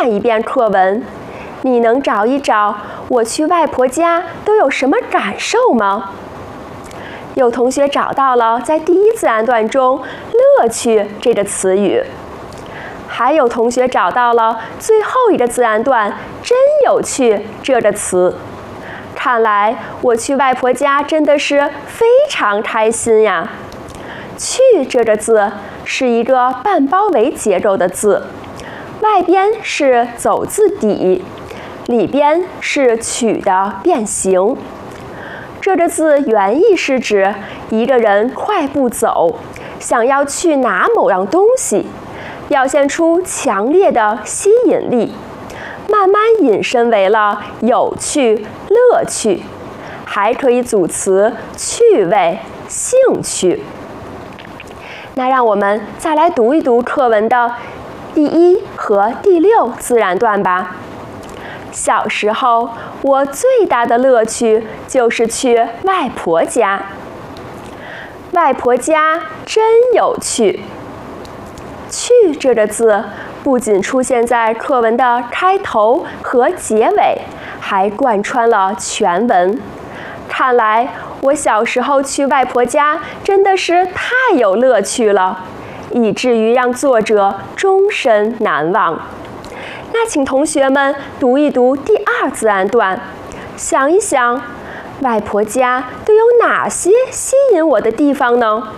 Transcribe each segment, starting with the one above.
看一遍课文，你能找一找我去外婆家都有什么感受吗？有同学找到了在第一自然段中乐趣这个词语，还有同学找到了最后一个自然段真有趣这个词。看来我去外婆家真的是非常开心呀。去这个字是一个半包围结构的字，外边是走字底，里边是取的变形。这个字原意是指一个人快步走，想要去拿某样东西，表现出强烈的吸引力，慢慢引申为了有趣、乐趣，还可以组词趣味、兴趣。那让我们再来读一读课文的第1和第6自然段吧。小时候，我最大的乐趣就是去外婆家。外婆家真有趣。去这个字不仅出现在课文的开头和结尾，还贯穿了全文。看来我小时候去外婆家真的是太有乐趣了，以至于让作者终身难忘。那请同学们读一读第2自然段，想一想，外婆家都有哪些吸引我的地方呢？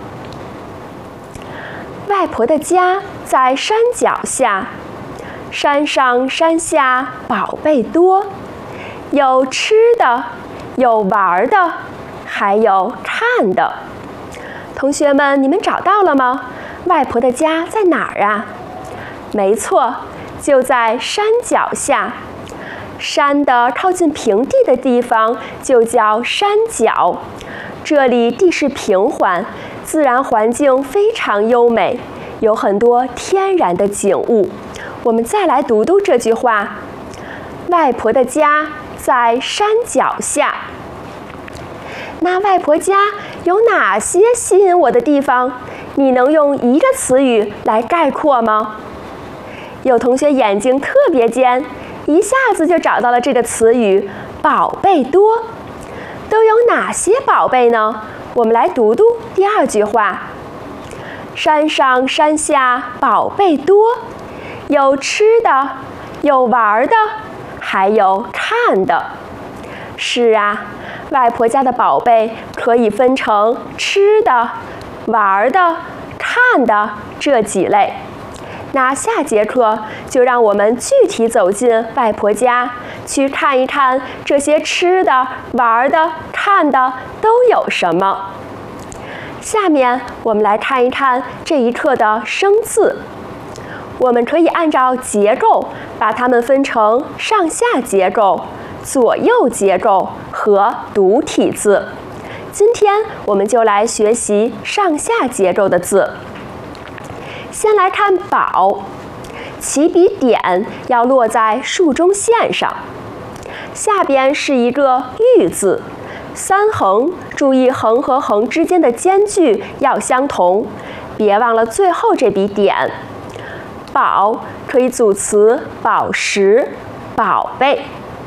外婆的家在山脚下，山上山下宝贝多，有吃的，有玩的，还有看的。同学们，你们找到了吗？外婆的家在哪儿啊？没错，就在山脚下。山的靠近平地的地方就叫山脚，这里地势平缓，自然环境非常优美，有很多天然的景物。我们再来读读这句话：外婆的家在山脚下。那外婆家有哪些吸引我的地方？你能用一个词语来概括吗？有同学眼睛特别尖，一下子就找到了这个词语宝贝多。都有哪些宝贝呢？我们来读读第2句话：山上山下宝贝多，有吃的，有玩的，还有看的。是啊，外婆家的宝贝可以分成吃的、玩的、看的这几类。那下节课就让我们具体走进外婆家，去看一看这些吃的、玩的、看的都有什么。下面我们来看一看这一课的生字。我们可以按照结构把它们分成上下结构、左右结构和独体字。今天我们就来学习上下结构的字。先来看宝，起笔点要落在竖中线上，下边是一个玉字，3横，注意横和横之间的间距要相同，别忘了最后这笔点。宝可以组词宝石、宝贝。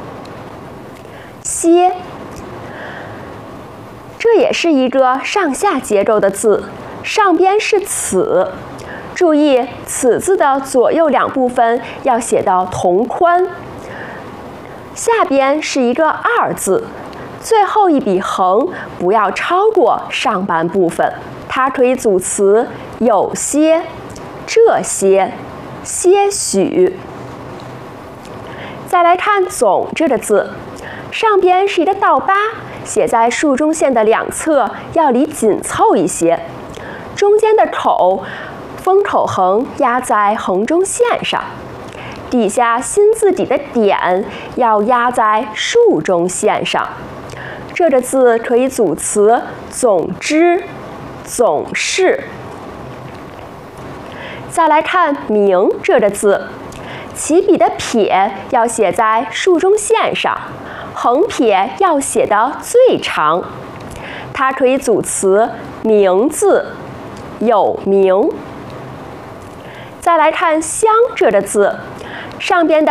歇，这也是一个上下结构的字，上边是此，注意此字的左右2部分要写到同宽。下边是一个2字，最后一笔横不要超过上半部分，它可以组词有些、这些、些许。再来看总这个字，上边是一个倒八，写在竖中线的2侧要离紧凑一些，中间的口封口横压在横中线上，底下心字底的点要压在竖中线上。这个字可以组词总之、总是。再来看明这个字，起笔的撇要写在竖中线上，横撇要写得最长，它可以组词名字、有名。再来看香这个字，上边的